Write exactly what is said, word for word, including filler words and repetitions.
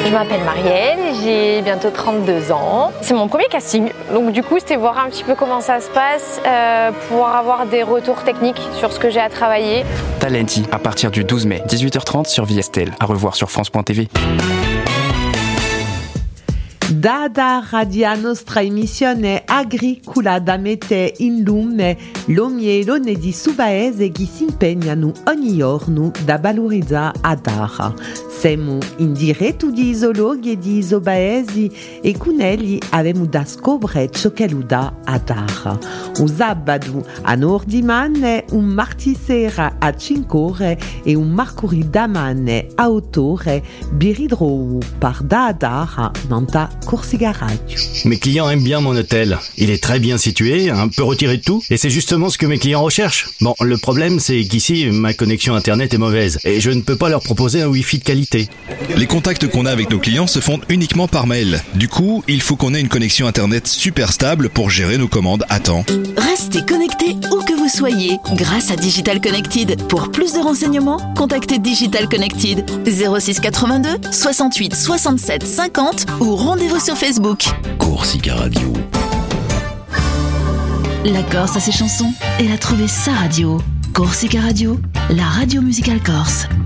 Je m'appelle Marielle, j'ai bientôt trente-deux ans. C'est mon premier casting, donc du coup c'était voir un petit peu comment ça se passe, euh, pouvoir avoir des retours techniques sur ce que j'ai à travailler. Talenti, à partir du douze mai, dix-huit heures trente sur Viestel, à revoir sur France point T V. Dada radia nostra emissione agricola da mette in lume l'omielo di subaese che si impegnano ogni giorno da valorizzare Adara. Siamo in diretto di isologi e di isobaesi e con egli abbiamo da scoprire ciò che lo dà Adara. Un sabato a Nordimane, un martedì sera a cinque ore e un mercoledì da mane a otto ore biridrou par Adara nanta Corsica Radio. Mes clients aiment bien mon hôtel. Il est très bien situé, un peu retiré de tout, et c'est justement ce que mes clients recherchent. Bon, le problème, c'est qu'ici, ma connexion internet est mauvaise, et je ne peux pas leur proposer un wifi de qualité. Les contacts qu'on a avec nos clients se font uniquement par mail. Du coup, il faut qu'on ait une connexion internet super stable pour gérer nos commandes à temps. Restez connectés où que vous soyez grâce à Digital Connected. Pour plus de renseignements, contactez Digital Connected zéro six quatre-vingt-deux soixante-huit soixante-sept cinquante ou rendez-vous sur Facebook. Corsica Radio. La Corse a ses chansons, elle a trouvé sa radio. Corsica Radio, la radio musicale corse.